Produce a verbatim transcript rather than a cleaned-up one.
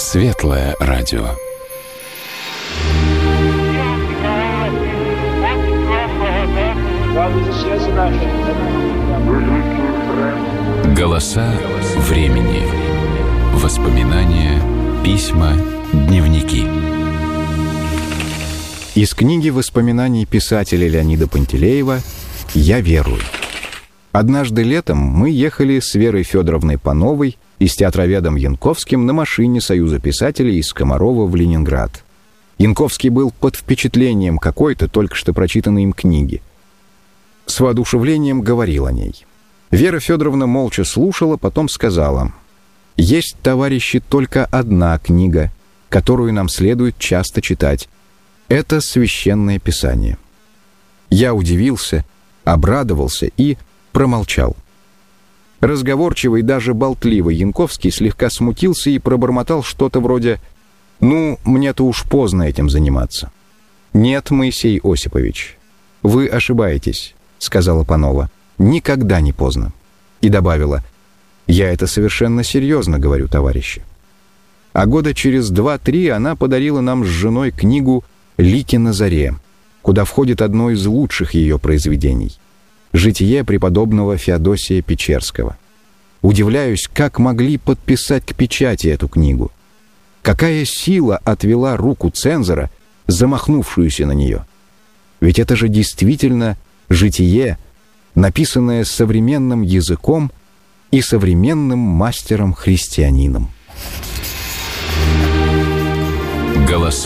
Светлое радио. Голоса времени. Воспоминания, письма, дневники. Из книги воспоминаний писателя Леонида Пантелеева «Я верую». Однажды летом мы ехали с Верой Федоровной Пановой и с театроведом Янковским на машине Союза писателей из Комарова в Ленинград. Янковский был под впечатлением какой-то только что прочитанной им книги. С воодушевлением говорил о ней. Вера Федоровна молча слушала, потом сказала: «Есть, товарищи, только одна книга, которую нам следует часто читать. Это Священное Писание». Я удивился, обрадовался и промолчал. Разговорчивый, даже болтливый Янковский слегка смутился и пробормотал что-то вроде: «Ну, мне-то уж поздно этим заниматься». «Нет, Моисей Осипович, вы ошибаетесь», — сказала Панова. «Никогда не поздно». И добавила: «Я это совершенно серьезно говорю, товарищи». А года через два-три она подарила нам с женой книгу «Лики на заре», куда входит одно из лучших ее произведений — «Житие преподобного Феодосия Печерского». Удивляюсь, как могли подписать к печати эту книгу. Какая сила отвела руку цензора, замахнувшуюся на нее. Ведь это же действительно житие, написанное современным языком и современным мастером-христианином. Голоса